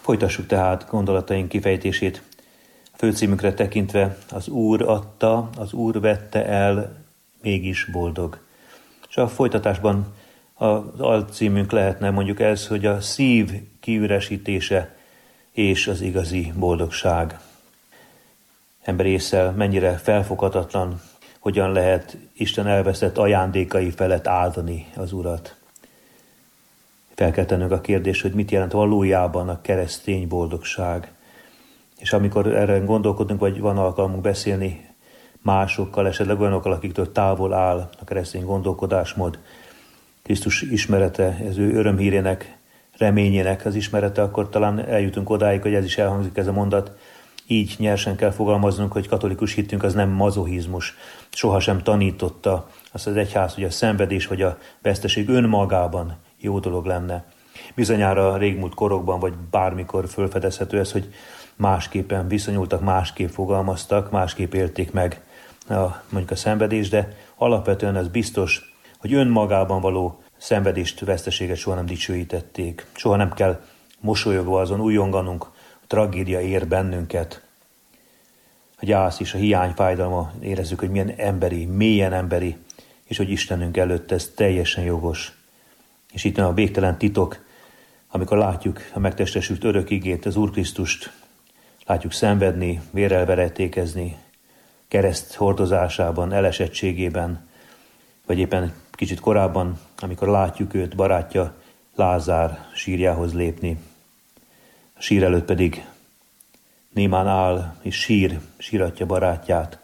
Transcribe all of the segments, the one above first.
Folytassuk tehát gondolataink kifejtését. A főcímünkre tekintve: az Úr adta, az Úr vette el, mégis boldog. És a folytatásban az alcímünk lehetne mondjuk ez, hogy a szív kiüresítése és az igazi boldogság. Ember ésszel mennyire felfoghatatlan, hogyan lehet Isten elveszett ajándékai felett áldani az Urat. Fel kell tennünk a kérdés, hogy mit jelent valójában a keresztény boldogság. És amikor erre gondolkodunk, vagy van alkalmunk beszélni másokkal, esetleg olyanokkal, akiktől távol áll a keresztény gondolkodásmód, Krisztus ismerete, az ő örömhírének, reményének az ismerete, akkor talán eljutunk odáig, hogy ez is elhangzik, ez a mondat. Így nyersen kell fogalmaznunk, hogy katolikus hitünk az nem mazochizmus. Sohasem tanította azt az egyház, hogy a szenvedés vagy a veszteség önmagában jó dolog lenne. Bizonyára régmúlt korokban, vagy bármikor felfedezhető ez, hogy másképpen viszonyultak, másképp fogalmaztak, másképp élték meg mondjuk a szenvedést, de alapvetően ez biztos, hogy önmagában való szenvedést, veszteséget soha nem dicsőítették. Soha nem kell mosolyogva azon újonganunk, a tragédia ér bennünket. A gyász és a hiány fájdalma, érezzük, hogy milyen emberi, mélyen emberi, és hogy Istenünk előtt ez teljesen jogos. És itt a végtelen titok, amikor látjuk a megtestesült örök igét, az Úr Krisztust, látjuk szenvedni, vérrel veretékezni, kereszt hordozásában, elesettségében, vagy éppen kicsit korábban, amikor látjuk őt, barátja Lázár sírjához lépni. A sír előtt pedig némán áll és síratja barátját.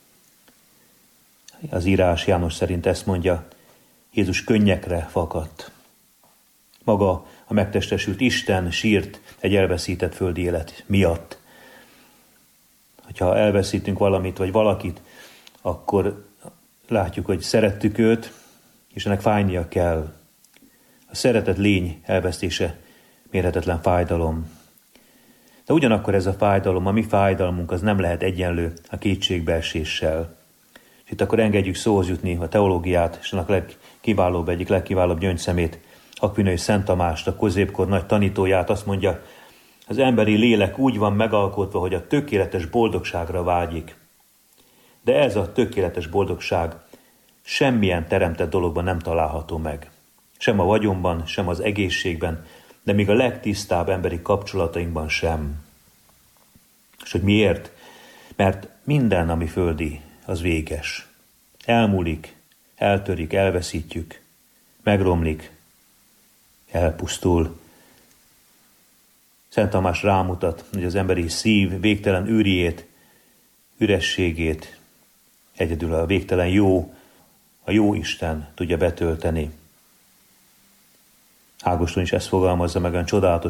Az írás János szerint ezt mondja, Jézus könnyekre fakadt. Maga a megtestesült Isten sírt egy elveszített földi élet miatt. Hogyha elveszítünk valamit vagy valakit, akkor látjuk, hogy szerettük őt, és ennek fájnia kell. A szeretett lény elvesztése mérhetetlen fájdalom. De ugyanakkor ez a fájdalom, a mi fájdalmunk, az nem lehet egyenlő a kétségbeeséssel. És itt akkor engedjük szóhoz jutni a teológiát, és annak egyik legkiválóbb gyöngyszemét, Akvinai Szent Tamást, a középkor nagy tanítóját. Azt mondja, az emberi lélek úgy van megalkotva, hogy a tökéletes boldogságra vágyik. De ez a tökéletes boldogság semmilyen teremtett dologban nem található meg. Sem a vagyonban, sem az egészségben, de még a legtisztább emberi kapcsolatainkban sem. És hogy miért? Mert minden, ami földi, az véges. Elmúlik, eltörik, elveszítjük, megromlik, elpusztul. Szent Tamás rámutat, hogy az emberi szív végtelen űriét, ürességét egyedül a végtelen jó, a jó Isten tudja betölteni. Ágoston is ezt fogalmazza meg olyan csodálatos